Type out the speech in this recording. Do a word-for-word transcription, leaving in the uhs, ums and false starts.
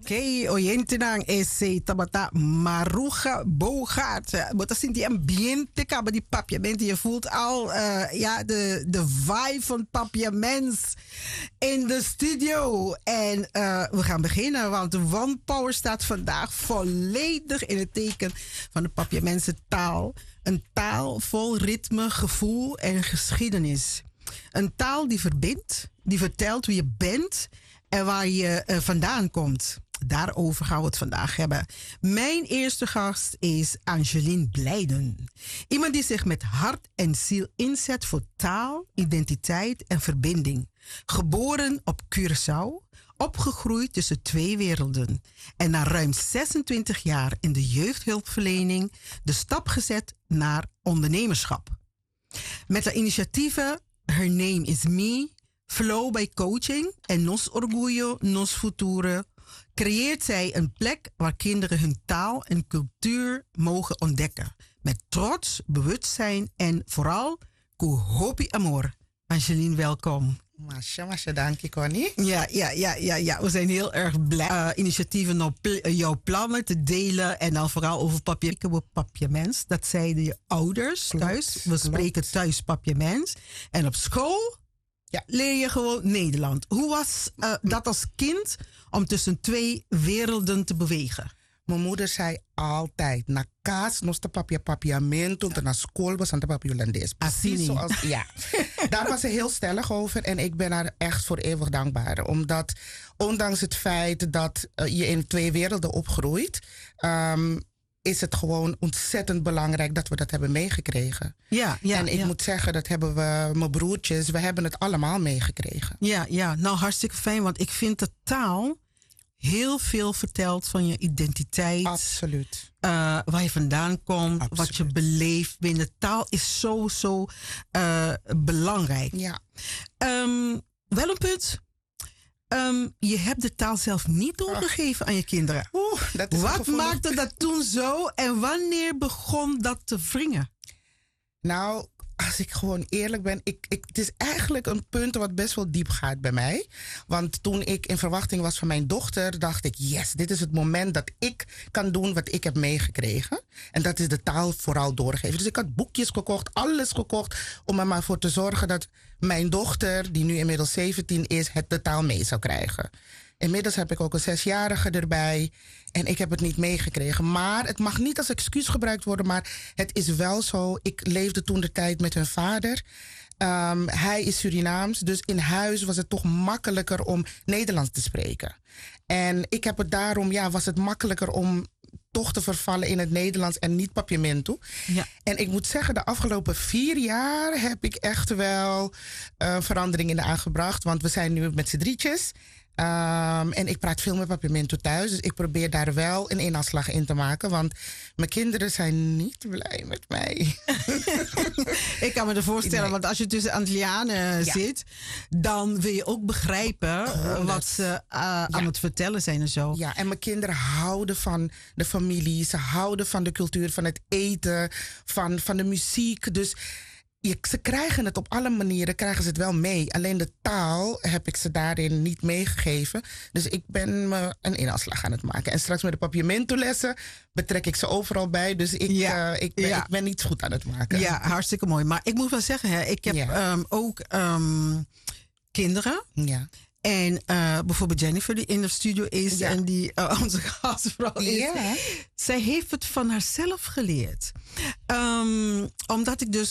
Ok, oyentinang ese tabata maruga bogaat. Wat is die ambiente kaba die papiaments. Je voelt al uh, ja, de, de vibe van papiaments in de studio. En uh, we gaan beginnen, want de One Power staat vandaag volledig in het teken van de papiamense taal. Een taal vol ritme, gevoel en geschiedenis. Een taal die verbindt, die vertelt wie je bent en waar je uh, vandaan komt. Daarover gaan we het vandaag hebben. Mijn eerste gast is Angeline Blijden. Iemand die zich met hart en ziel inzet voor taal, identiteit en verbinding. Geboren op Curaçao, opgegroeid tussen twee werelden. En na ruim zesentwintig jaar in de jeugdhulpverlening de stap gezet naar ondernemerschap. Met de initiatieven Her Name is Me, Flow bij Coaching en Nos Orgullo, Nos Futuro creëert zij een plek waar kinderen hun taal en cultuur mogen ontdekken. Met trots, bewustzijn en vooral Kuhopi Amor. Angeline, welkom. Masha, masha, dank je, Connie. Ja, ja, ja, ja, ja, we zijn heel erg blij. Uh, initiatieven om pl- jouw plannen te delen en dan vooral over papier, papiaments. Dat zeiden je ouders Klopt, thuis. We klopt. spreken thuis papiaments. En op school ja. leer je gewoon Nederland. Hoe was uh, dat als kind om tussen twee werelden te bewegen? Mijn moeder zei altijd, na kaas, nos te papia papiamento, ja. na school was aan de papiolandees. Precies zoals, ja. Daar was ze heel stellig over en ik ben haar echt voor eeuwig dankbaar. Omdat, ondanks het feit dat uh, je in twee werelden opgroeit, um, is het gewoon ontzettend belangrijk dat we dat hebben meegekregen. Ja, ja, en ik ja. moet zeggen, dat hebben we, mijn broertjes, we hebben het allemaal meegekregen. Ja, ja, nou hartstikke fijn, want ik vind de taal heel veel vertelt van je identiteit. Absoluut. Uh, waar je vandaan komt, Absoluut. wat je beleeft binnen taal is zo, zo uh, belangrijk. Ja. Um, wel een punt. Um, je hebt de taal zelf niet doorgegeven aan je kinderen. Oeh, dat is wat maakte dat toen zo en wanneer begon dat te wringen? Nou, als ik gewoon eerlijk ben, ik, ik, het is eigenlijk een punt wat best wel diep gaat bij mij. Want toen ik in verwachting was van mijn dochter, dacht ik, yes, dit is het moment dat ik kan doen wat ik heb meegekregen. En dat is de taal vooral doorgeven. Dus ik had boekjes gekocht, alles gekocht, om er maar voor te zorgen dat mijn dochter, die nu inmiddels zeventien is, het de taal mee zou krijgen. Inmiddels heb ik ook een zesjarige erbij en ik heb het niet meegekregen. Maar het mag niet als excuus gebruikt worden, maar het is wel zo. Ik leefde toen de tijd met hun vader. Um, hij is Surinaams, dus in huis was het toch makkelijker om Nederlands te spreken. En ik heb het daarom, ja, was het makkelijker om toch te vervallen in het Nederlands en niet papiamento. Ja. En ik moet zeggen, de afgelopen vier jaar heb ik echt wel uh, verandering in aangebracht. Want we zijn nu met z'n drietjes. Um, en ik praat veel met papiamento thuis. Dus ik probeer daar wel een inhaalslag in te maken. Want mijn kinderen zijn niet blij met mij. Ik kan me er voorstellen, Nee. want als je tussen Antillianen Ja. zit, dan wil je ook begrijpen Oh, wat dat- ze uh, aan het vertellen zijn en zo. Ja, en mijn kinderen houden van de familie. Ze houden van de cultuur, van het eten, van, van de muziek. Dus je, ze krijgen het op alle manieren, krijgen ze het wel mee. Alleen de taal heb ik ze daarin niet meegegeven. Dus ik ben me een inhaalslag aan het maken. En straks met de papiamento-lessen betrek ik ze overal bij. Dus ik, Ja, uh, ik, ben, ja. ik ben niet goed aan het maken. Ja, hartstikke mooi. Maar ik moet wel zeggen, hè, ik heb Ja. um, ook um, kinderen. Ja. En uh, bijvoorbeeld Jennifer, die in de studio is Ja. en die uh, onze gastvrouw is. Ja. Zij heeft het van haarzelf geleerd. Um, omdat ik dus